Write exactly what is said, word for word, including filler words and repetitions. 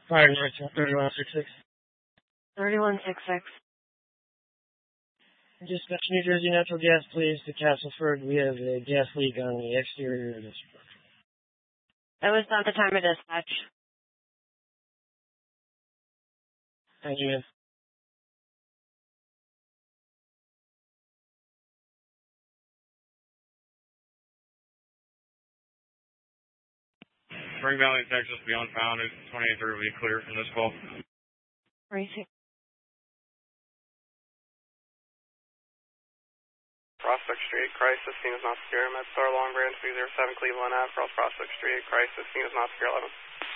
Fire North, thirty-one sixty-six. thirty-one sixty-six. Dispatch New Jersey Natural Gas, please, to Castleford. We have a gas leak on the exterior of the structure. That was not the time of dispatch. Thank you, ma'am. Spring Valley, Texas, beyond founded. twenty-eight thirty will be clear from this call. Racing. Prospect Street, crisis, scene is not secure. MedStar Long Branch, three oh seven Cleveland Ave, cross Prospect Street, crisis, scene is not secure, eleven.